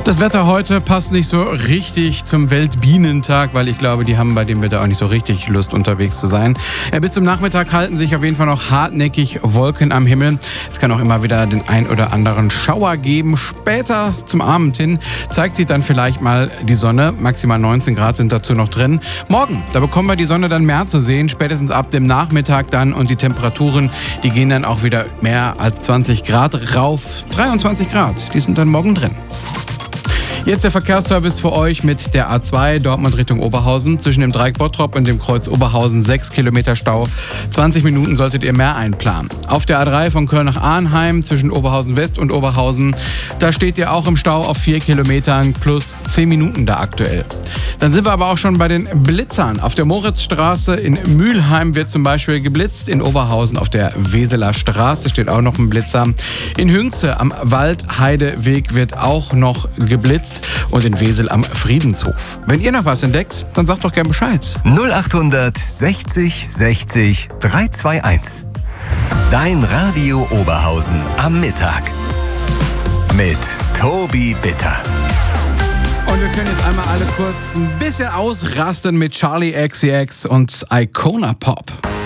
Das Wetter heute passt nicht so richtig zum Weltbienentag, weil ich glaube, die haben bei dem Wetter auch nicht so richtig Lust, unterwegs zu sein. Bis zum Nachmittag halten sich auf jeden Fall noch hartnäckig Wolken am Himmel. Es kann auch immer wieder den ein oder anderen Schauer geben. Später zum Abend hin zeigt sich dann vielleicht mal die Sonne. Maximal 19 Grad sind dazu noch drin. Morgen, da bekommen wir die Sonne dann mehr zu sehen, spätestens ab dem Nachmittag dann. Und die Temperaturen, die gehen dann auch wieder mehr als 20 Grad rauf. 23 Grad, die sind dann morgen drin. Jetzt der Verkehrsservice für euch mit der A2 Dortmund Richtung Oberhausen. Zwischen dem Dreieck Bottrop und dem Kreuz Oberhausen 6 Kilometer Stau. 20 Minuten solltet ihr mehr einplanen. Auf der A3 von Köln nach Arnheim zwischen Oberhausen West und Oberhausen. Da steht ihr auch im Stau auf 4 Kilometern plus 10 Minuten da aktuell. Dann sind wir aber auch schon bei den Blitzern. Auf der Moritzstraße in Mülheim wird zum Beispiel geblitzt. In Oberhausen auf der Weseler Straße steht auch noch ein Blitzer. In Hünxe am Waldheideweg wird auch noch geblitzt. Und in Wesel am Friedenshof. Wenn ihr noch was entdeckt, dann sagt doch gern Bescheid. 0800 60 60 321. Dein Radio Oberhausen am Mittag. Mit Tobi Bitter. Und wir können jetzt einmal alle kurz ein bisschen ausrasten mit Charli XCX und Icona Pop.